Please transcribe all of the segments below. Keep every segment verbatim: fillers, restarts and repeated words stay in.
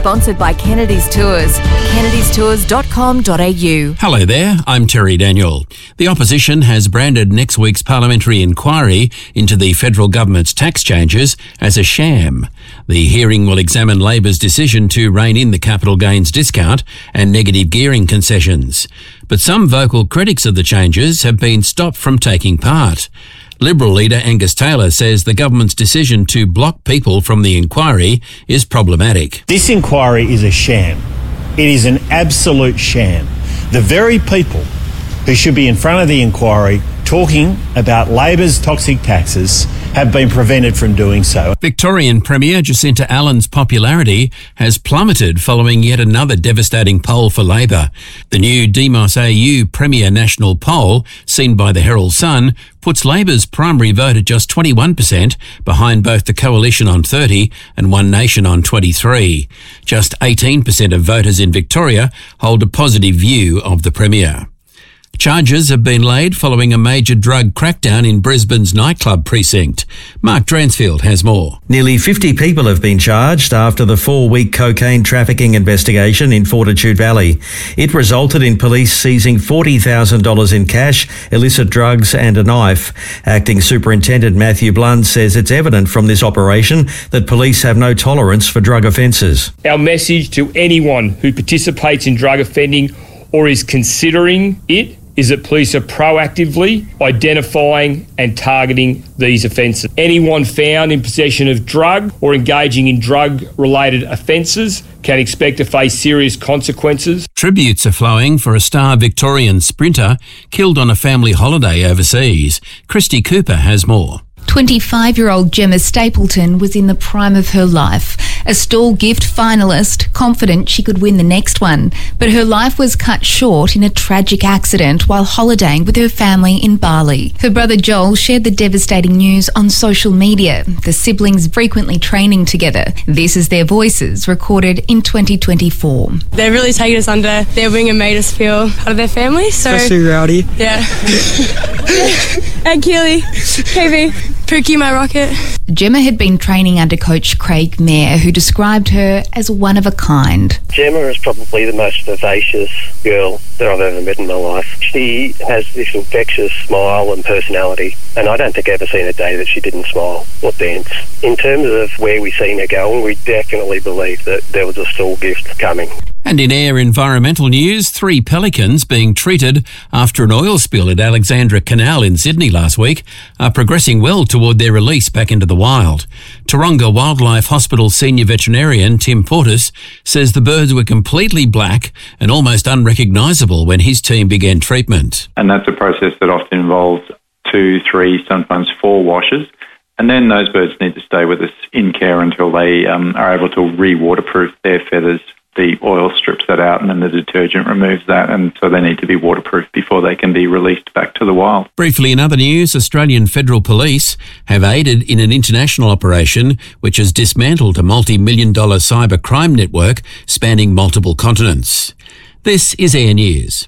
sponsored by Kennedy's Tours. kennedys tours dot com dot a u. Hello there, I'm Terry Daniel. The opposition has branded next week's parliamentary inquiry into the federal government's tax changes as a sham. The hearing will examine Labor's decision to rein in the capital gains discount and negative gearing concessions. But some vocal critics of the changes have been stopped from taking part. Liberal leader Angus Taylor says the government's decision to block people from the inquiry is problematic. This inquiry is a sham. It is an absolute sham. The very people who should be in front of the inquiry talking about Labor's toxic taxes have been prevented from doing so. Victorian Premier Jacinta Allen's popularity has plummeted following yet another devastating poll for Labor. The new Demos A U Premier National Poll, seen by the Herald Sun, puts Labor's primary vote at just twenty-one percent, behind both the Coalition on thirty and One Nation on twenty-three. Just eighteen percent of voters in Victoria hold a positive view of the Premier. Charges have been laid following a major drug crackdown in Brisbane's nightclub precinct. Mark Dransfield has more. Nearly fifty people have been charged after the four-week cocaine trafficking investigation in Fortitude Valley. It resulted in police seizing forty thousand dollars in cash, illicit drugs and a knife. Acting Superintendent Matthew Blunt says it's evident from this operation that police have no tolerance for drug offences. Our message to anyone who participates in drug offending or is considering it is that police are proactively identifying and targeting these offences. Anyone found in possession of drug or engaging in drug-related offences can expect to face serious consequences. Tributes are flowing for a star Victorian sprinter killed on a family holiday overseas. Christy Cooper has more. twenty-five-year-old Gemma Stapleton was in the prime of her life, a Stall gift finalist, confident she could win the next one. But her life was cut short in a tragic accident while holidaying with her family in Bali. Her brother Joel shared the devastating news on social media, the siblings frequently training together. This is their voices recorded in twenty twenty-four. They've really taken us under their wing and made us feel part of their family. So, especially Rowdy. Yeah. And Keely, K V. Pookie, my rocket. Gemma had been training under coach Craig Mayer, who described her as one of a kind. Gemma is probably the most vivacious girl that I've ever met in my life. She has this infectious smile and personality, and I don't think I've ever seen a day that she didn't smile or dance. In terms of where we've seen her going, we definitely believe that there was a Stall gift coming. And in air environmental news, three pelicans being treated after an oil spill at Alexandra Canal in Sydney last week are progressing well toward their release back into the wild. Taronga Wildlife Hospital senior veterinarian Tim Portis says the birds were completely black and almost unrecognisable when his team began treatment. And that's a process that often involves two, three, sometimes four washes. And then those birds need to stay with us in care until they um, are able to re-waterproof their feathers. The oil strips that out and then the detergent removes that, and so they need to be waterproof before they can be released back to the wild. Briefly, in other news, Australian Federal Police have aided in an international operation which has dismantled a multi-million dollar cyber crime network spanning multiple continents. This is Air News.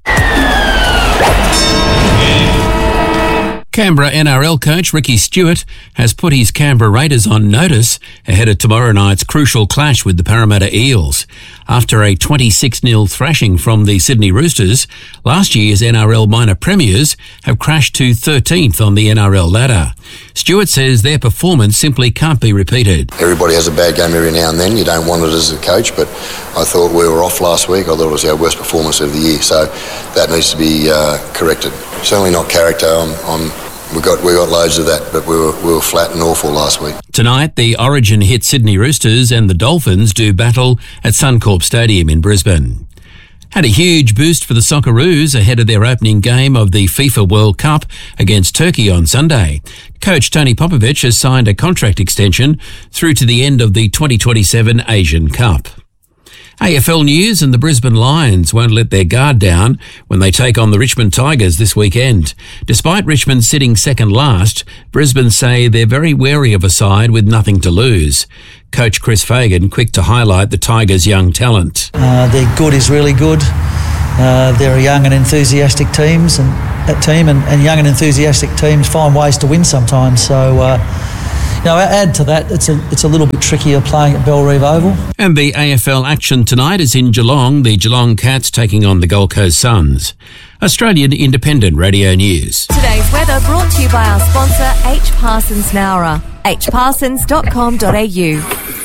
Canberra N R L coach Ricky Stewart has put his Canberra Raiders on notice ahead of tomorrow night's crucial clash with the Parramatta Eels. After a twenty-six nil thrashing from the Sydney Roosters, last year's N R L minor premiers have crashed to thirteenth on the N R L ladder. Stewart says their performance simply can't be repeated. Everybody has a bad game every now and then. You don't want it as a coach, but I thought we were off last week. I thought it was our worst performance of the year, so that needs to be uh, corrected. Certainly not character. I'm, I'm We got we got loads of that, but we were we were flat and awful last week. Tonight, the Origin hit Sydney Roosters and the Dolphins do battle at Suncorp Stadium in Brisbane. Had a huge boost for the Socceroos ahead of their opening game of the FIFA World Cup against Turkey on Sunday. Coach Tony Popovic has signed a contract extension through to the end of the twenty twenty-seven Asian Cup. A F L News and the Brisbane Lions won't let their guard down when they take on the Richmond Tigers this weekend. Despite Richmond sitting second last, Brisbane say they're very wary of a side with nothing to lose. Coach Chris Fagan quick to highlight the Tigers' young talent. Uh, their good is really good. Uh, they're a young and enthusiastic teams, and that team and, and young and enthusiastic teams find ways to win sometimes. So, uh, you know, add to that, it's a it's a little bit trickier playing at Bellerive Oval. And the A F L action tonight is in Geelong, the Geelong Cats taking on the Gold Coast Suns. Australian Independent Radio News. Today's weather brought to you by our sponsor H Parsons Nowra, h parsons dot com dot a u.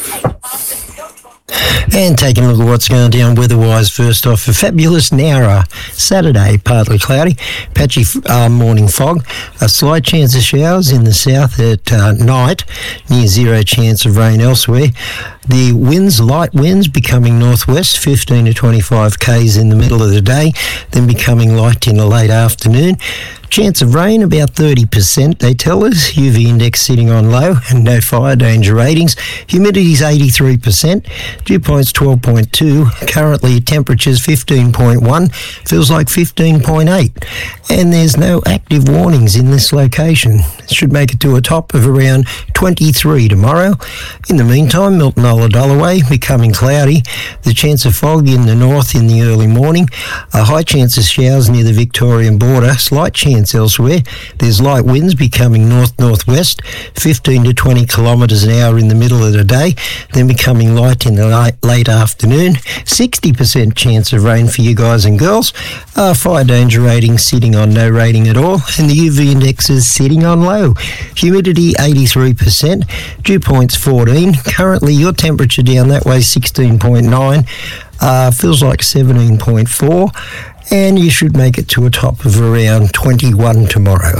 And taking a look at what's going down weather-wise, first off, a fabulous Nowra. Saturday, partly cloudy, patchy uh, morning fog, a slight chance of showers in the south at uh, night, near zero chance of rain elsewhere. The winds, light winds, becoming northwest, fifteen to twenty-five k's in the middle of the day, then becoming light in the late afternoon. Chance of rain, about thirty percent, they tell us. U V index sitting on low and no fire danger ratings. Humidity's eighty-three percent. Dew point's twelve point two. Currently, temperature's fifteen point one. Feels like fifteen point eight. And there's no active warnings in this location. It should make it to a top of around twenty-three tomorrow. In the meantime, Milton Ulladullaway becoming cloudy. The chance of fog in the north in the early morning. A high chance of showers near the Victorian border. Slight chance elsewhere. There's light winds becoming north-northwest, fifteen to twenty kilometres an hour in the middle of the day, then becoming light in the late, late afternoon. sixty percent chance of rain for you guys and girls. Uh, fire danger rating sitting on no rating at all, and the U V index is sitting on low. Humidity eighty-three percent, dew points fourteen. Currently your temperature down that way sixteen point nine. Uh, feels like seventeen point four. And you should make it to a top of around twenty-one tomorrow.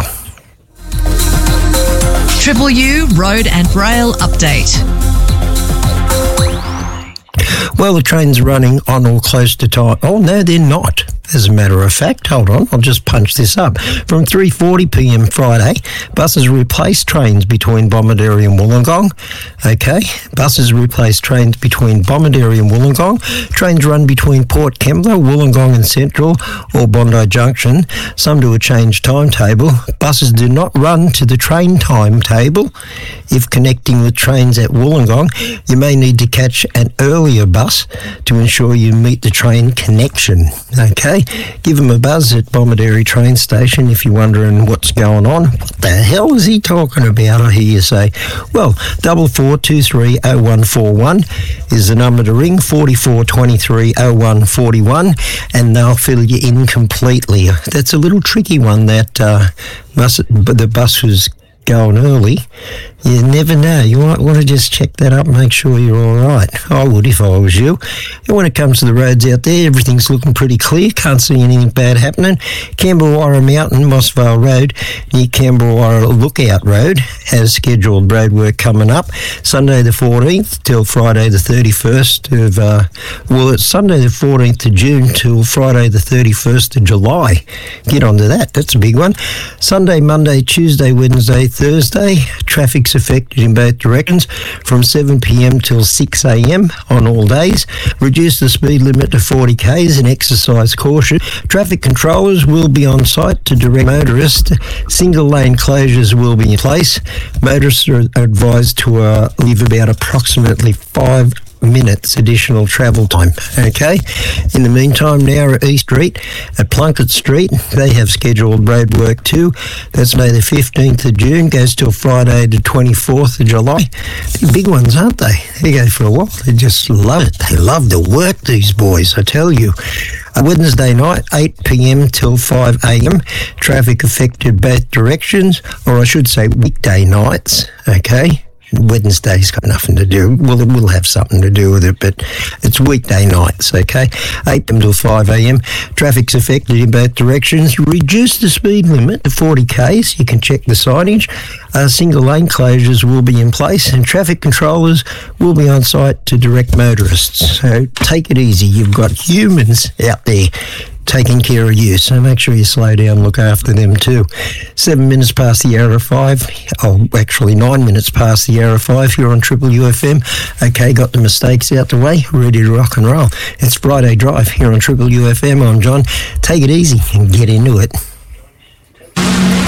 Triple U Road and Rail Update. Well, the train's running on or close to time. Oh, no, they're not. As a matter of fact, hold on, I'll just punch this up. From three forty p m Friday, buses replace trains between Bomaderry and Wollongong. Okay, buses replace trains between Bomaderry and Wollongong. Trains run between Port Kembla, Wollongong and Central, or Bondi Junction. Some do a changed timetable. Buses do not run to the train timetable. If connecting with trains at Wollongong, you may need to catch an earlier bus to ensure you meet the train connection. Okay, give them a buzz at Bomaderry train station if you're wondering what's going on. What the hell is he talking about, I hear you say? Well, double four two three oh one four one is the number to ring, forty-four twenty-three oh one forty-one, and they'll fill you in completely. That's a little tricky one, that uh, bus, the bus was going early. You never know. You might want to just check that up and make sure you're all right. I would if I was you. And when it comes to the roads out there, everything's looking pretty clear. Can't see anything bad happening. Camberwarra Mountain, Mossvale Road, near Camberwarra Lookout Road, has scheduled roadwork coming up. Sunday the fourteenth till Friday the thirty-first of, uh, well, it's Sunday the fourteenth of June till Friday the thirty-first of July. Get onto that. That's a big one. Sunday, Monday, Tuesday, Wednesday, Thursday, traffic's affected in both directions from seven p m till six a m on all days. Reduce the speed limit to forty k's and exercise caution. Traffic controllers will be on site to direct motorists. Single lane closures will be in place. Motorists are advised to uh, leave about approximately five minutes additional travel time. Okay, in the meantime, now at East Street, at Plunkett Street, they have scheduled road work too. That's May the fifteenth of June, goes till Friday the twenty-fourth of July. They're big ones, aren't they? They go for a while. They just love it. They love the work, these boys, I tell you. Uh, Wednesday night, eight p m till five a m Traffic affected both directions, or I should say weekday nights. Okay, Wednesday's got nothing to do. Well, it will have something to do with it, but it's weekday nights, okay? eight p m till five a m Traffic's affected in both directions. Reduce the speed limit to forty k's. You can check the signage. Uh, single lane closures will be in place, and traffic controllers will be on site to direct motorists. So take it easy. You've got humans out there taking care of you, so make sure you slow down, look after them too. Seven minutes past the hour of five. Oh, actually nine minutes past the hour of five. You're on Triple U F M. Okay, got the mistakes out the way, ready to rock and roll. It's Friday Drive here on Triple U F M. I'm John. Take it easy and get into it.